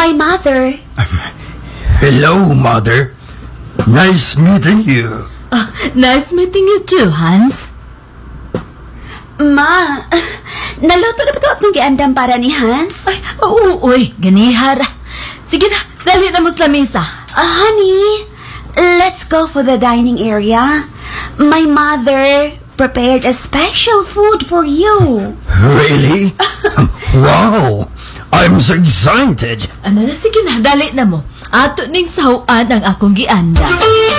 my mother. Hello, Mother. Nice meeting you. Nice meeting you too, Hans. Ma, naluto na ba ito akong giandam para ni Hans? Ay, uy, ganihara. Sige na, dali na mo sa lamesa. Honey, let's go for the dining area. My mother prepared a special food for you. Really? Wow! I'm so excited. Ano na, sige na, dali na mo. Ato ning sahuan ang akong gianda.